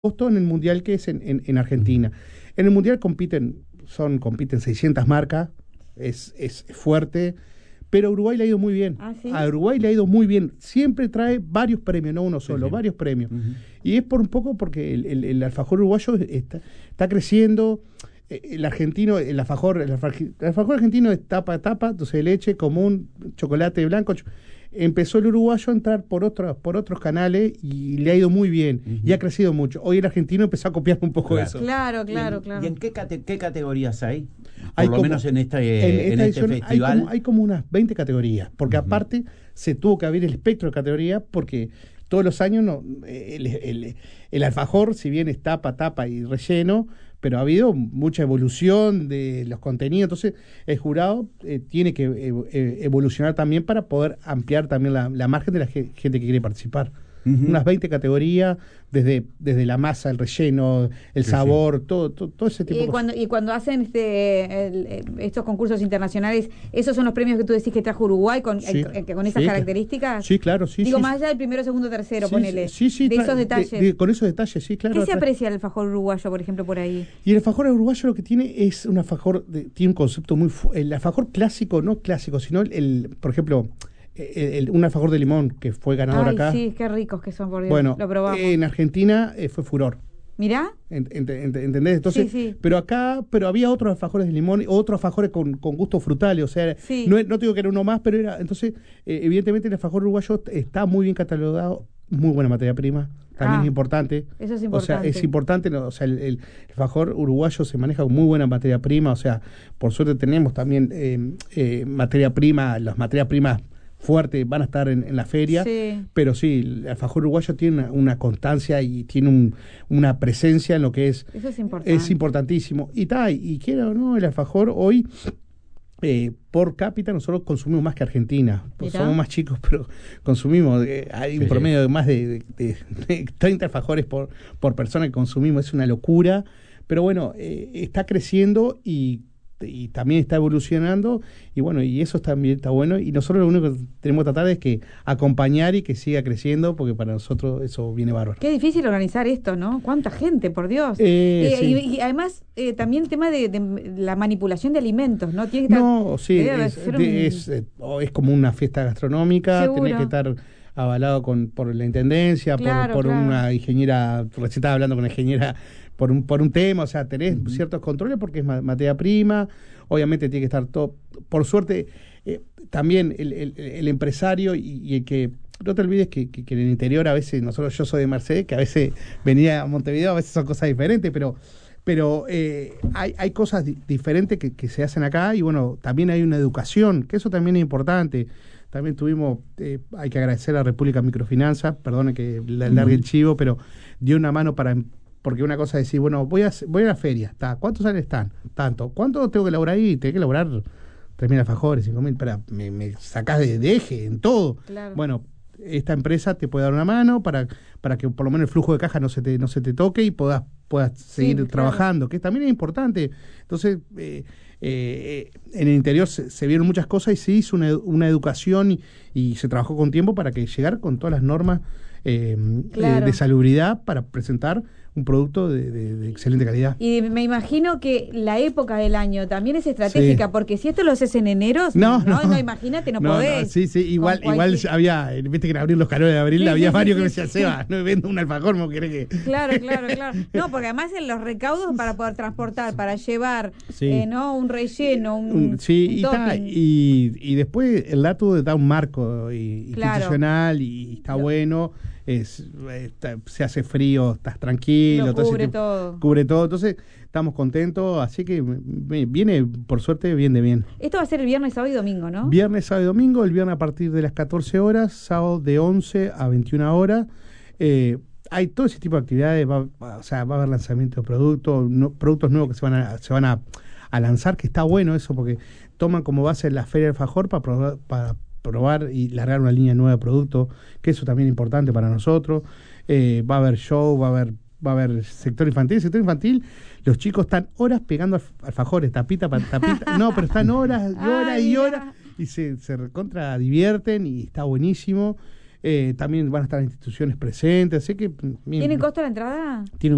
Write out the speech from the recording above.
agosto en el Mundial que es en Argentina. En el Mundial compiten 600 marcas, es fuerte, pero a Uruguay le ha ido muy bien. ¿Ah, sí? A Uruguay le ha ido muy bien. Siempre trae varios premios, no uno solo, Sí. varios premios. Y es por un poco porque el alfajor uruguayo está creciendo. El argentino, el alfajor argentino es tapa a tapa, dulce de leche, común, chocolate blanco. Empezó el uruguayo a entrar por otros canales y le ha ido muy bien y ha crecido mucho. Hoy el argentino empezó a copiar un poco eso. Claro. ¿Y en qué categorías hay? Hay Por lo como- menos en esta este edición festival. hay como unas 20 categorías, porque aparte se tuvo que abrir el espectro de categorías porque todos los años el alfajor, si bien es tapa y relleno, pero ha habido mucha evolución de los contenidos, entonces el jurado tiene que evolucionar también para poder ampliar también la margen de la gente que quiere participar. Unas 20 categorías, desde la masa, el relleno, el sabor, todo ese tipo de cosas. Y cuando hacen estos concursos internacionales, ¿esos son los premios que tú decís que trajo Uruguay con Sí. con esas Sí, características? Sí, claro, sí. Digo, sí, más allá del primero, segundo, tercero, sí, ponele. sí, de esos detalles. con esos detalles, sí, claro. ¿Qué se aprecia del alfajor uruguayo, por ejemplo, por ahí? Y el alfajor uruguayo lo que tiene es un alfajor, tiene un concepto muy... El alfajor clásico, no clásico, sino por ejemplo, un alfajor de limón que fue ganador Ay, acá. sí, qué ricos que son, por Dios. Bueno, Lo probamos. en Argentina fue furor. ¿Mirá? ¿Entendés? Entonces, Sí. pero había otros alfajores de limón, otros alfajores con gustos frutales, o sea, Sí. no te digo que era uno más, pero era, entonces, evidentemente el alfajor uruguayo está muy bien catalogado, muy buena materia prima, también es importante. Eso es O importante. sea, es importante, ¿no? O sea, el alfajor uruguayo se maneja con muy buena materia prima, o sea, por suerte tenemos también materia prima, las materias primas fuertes van a estar en la feria, Sí. pero sí, el alfajor uruguayo tiene una constancia y tiene una presencia en lo que es... Eso es importante. Es importantísimo. Y quiera o no, el alfajor hoy, por cápita, nosotros consumimos más que Argentina. Pues Mirá. somos más chicos, pero consumimos. Hay un promedio de más de 30 alfajores por persona que consumimos. Es una locura. Pero bueno, está creciendo y también está evolucionando. Y bueno, y eso también está bueno. Y nosotros lo único que tenemos que tratar es que acompañar y que siga creciendo, porque para nosotros eso viene bárbaro. Qué difícil organizar esto, ¿no? ¿Cuánta gente, por Dios? Sí. Y además, también el tema de la manipulación de alimentos, ¿no? Tiene que estar, No, sí, debe es ser es como una fiesta gastronómica, Seguro. tenés que estar avalado por la intendencia, Claro, por claro. una ingeniera, recién estaba hablando con una ingeniera por un tema, o sea, tenés ciertos controles porque es materia prima, obviamente tiene que estar todo, por suerte, también el empresario y el que... No te olvides que en el interior a veces, yo soy de Mercedes, que a veces venía a Montevideo, a veces son cosas diferentes, pero hay cosas diferentes que se hacen acá y bueno, también hay una educación, que eso también es importante. También tuvimos, hay que agradecer a República Microfinanza, perdone que largue el chivo, pero dio una mano porque una cosa es decir, bueno, voy a la feria, ¿cuántos sales están? Tanto. ¿Cuánto tengo que elaborar ahí? Tengo que elaborar 3.000 alfajores, 5.000, me sacás de eje en todo. Claro. Bueno, esta empresa te puede dar una mano para que por lo menos el flujo de caja no se te toque y puedas seguir claro. trabajando, que también es importante. Entonces, en el interior se vieron muchas cosas y se hizo una educación y se trabajó con tiempo para que llegar con todas las normas Claro. de salubridad para presentar un producto de excelente calidad. Y me imagino que la época del año también es estratégica, Sí. porque si esto lo haces en enero, No, imagínate, no podés. sí, igual había, viste que en abril, los calores de abril, Sí, había sí, varios sí, que sí, me decían, Seba, no me vendo un alfajor, ¿no querés que...? Claro. No, porque además en los recaudos para poder transportar, para llevar, Sí. ¿no? Un relleno, Sí, un y, topping. y después el dato da un marco Claro. institucional y está bueno, se hace frío, estás tranquilo. Lo todo ese cubre tiempo. todo. Cubre todo, entonces estamos contentos, así que viene, por suerte, bien de bien. Esto va a ser el viernes, sábado y domingo, ¿no? Viernes, sábado y domingo, el viernes a partir de las 14 horas, sábado de 11 a 21 horas. Hay todo ese tipo de actividades, va a haber lanzamiento de productos nuevos que se van a lanzar, que está bueno eso, porque toman como base la Feria del Alfajor para probar y largar una línea nueva de productos, que eso también es importante para nosotros. Va a haber show, va a haber sector infantil. El sector infantil, los chicos están horas pegando alfajores, tapita para tapita. No, pero están horas y horas y se recontra divierten y está buenísimo. También van a estar instituciones presentes, así que... ¿Tiene costo la entrada? Tiene un